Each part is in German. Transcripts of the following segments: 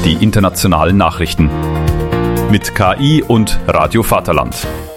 die internationalen Nachrichten. Mit KI und Radio Vaterland.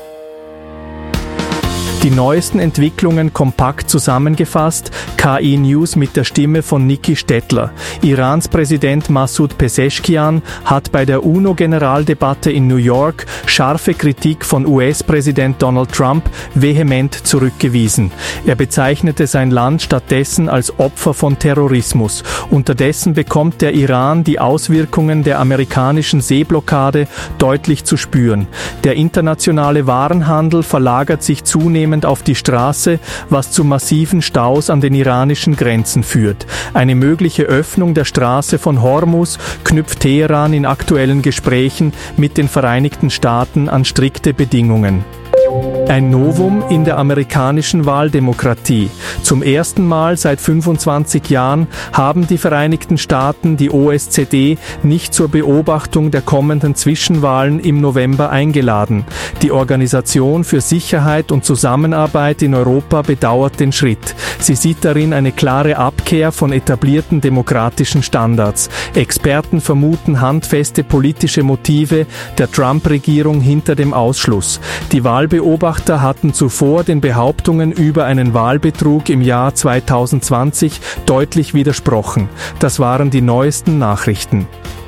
Die neuesten Entwicklungen kompakt zusammengefasst, KI News mit der Stimme von Niki Stettler. Irans Präsident Masoud Pezeshkian hat bei der UNO-Generaldebatte in New York scharfe Kritik von US-Präsident Donald Trump vehement zurückgewiesen. Er bezeichnete sein Land stattdessen als Opfer von Terrorismus. Unterdessen bekommt der Iran die Auswirkungen der amerikanischen Seeblockade deutlich zu spüren. Der internationale Warenhandel verlagert sich zunehmend auf die Straße, was zu massiven Staus an den iranischen Grenzen führt. Eine mögliche Öffnung der Straße von Hormuz knüpft Teheran in aktuellen Gesprächen mit den Vereinigten Staaten an strikte Bedingungen. Ein Novum in der amerikanischen Wahldemokratie. Zum ersten Mal seit 25 Jahren haben die Vereinigten Staaten die OSZE nicht zur Beobachtung der kommenden Zwischenwahlen im November eingeladen. Die Organisation für Sicherheit und Zusammenarbeit in Europa bedauert den Schritt. Sie sieht darin eine klare Abkehr von etablierten demokratischen Standards. Experten vermuten handfeste politische Motive der Trump-Regierung hinter dem Ausschluss. Die Wahlbeobachter hatten zuvor den Behauptungen über einen Wahlbetrug im Jahr 2020 deutlich widersprochen. Das waren die neuesten Nachrichten.